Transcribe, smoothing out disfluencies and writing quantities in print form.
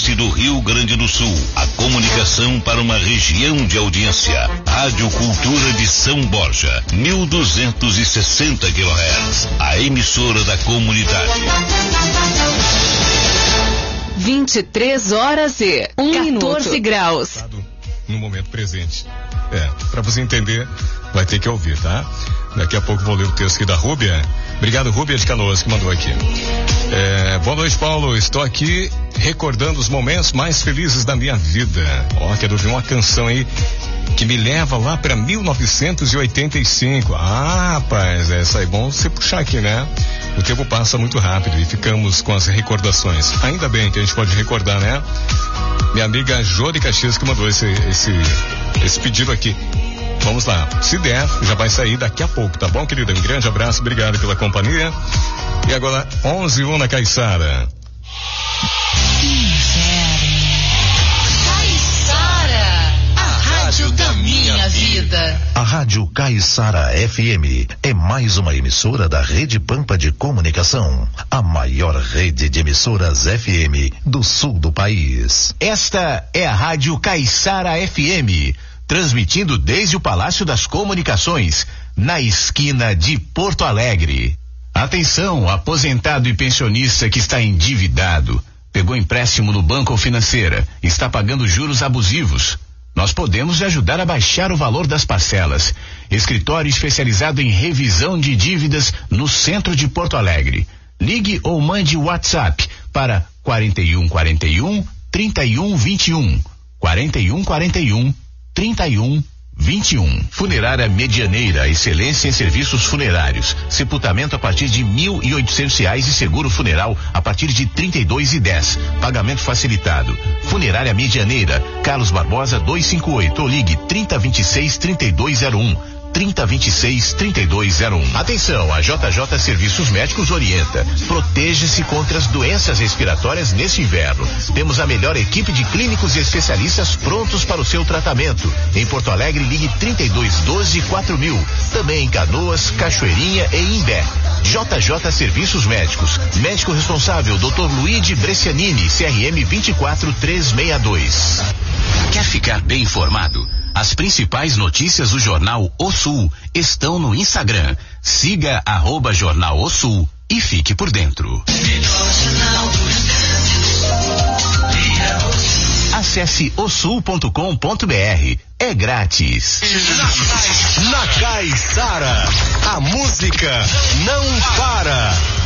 sudoeste do Rio Grande do Sul. A comunicação para uma região de audiência. Rádio Cultura de São Borja, 1260 kHz. A emissora da comunidade. 23 horas e 14 graus. No momento presente. Pra você entender, vai ter que ouvir, tá? Daqui a pouco vou ler o texto aqui da Rúbia. Obrigado, Rúbia de Canoas, que mandou aqui. Boa noite, Paulo. Estou aqui recordando os momentos mais felizes da minha vida. Quero ouvir uma canção aí que me leva lá para 1985. Rapaz, essa é bom você puxar aqui, né? O tempo passa muito rápido e ficamos com as recordações. Ainda bem que a gente pode recordar, né? Minha amiga Jô de Caxias que mandou esse pedido aqui. Vamos lá, se der, já vai sair daqui a pouco, tá bom, querida? Um grande abraço, obrigado pela companhia. E agora, 11h01 na Caiçara. Caiçara, a rádio da minha vida. A Rádio Caiçara FM é mais uma emissora da Rede Pampa de Comunicação, a maior rede de emissoras FM do sul do país. Esta é a Rádio Caiçara FM, transmitindo desde o Palácio das Comunicações, na esquina de Porto Alegre. Atenção, aposentado e pensionista que está endividado, pegou empréstimo no banco ou financeira, está pagando juros abusivos. Nós podemos lhe ajudar a baixar o valor das parcelas. Escritório especializado em revisão de dívidas no centro de Porto Alegre. Ligue ou mande WhatsApp para 4141 3121. 4141 3121. Funerária Medianeira, excelência em serviços funerários. Sepultamento a partir de R$1.800 e seguro funeral a partir de R$32,10. Pagamento facilitado. Funerária Medianeira, Carlos Barbosa 258. Ou ligue 3026-3201. 3026-3201. Atenção, a JJ Serviços Médicos orienta. Proteja-se contra as doenças respiratórias neste inverno. Temos a melhor equipe de clínicos e especialistas prontos para o seu tratamento. Em Porto Alegre, ligue 3212-4000. Também em Canoas, Cachoeirinha e Imbé. JJ Serviços Médicos. Médico responsável, Dr. Luigi Brescianini, CRM 24362. Quer ficar bem informado? As principais notícias do Jornal O Sul estão no Instagram. Siga @Jornal O Sul e fique por dentro. Acesse osul.com.br. É grátis. Na Caiçara, a música não para.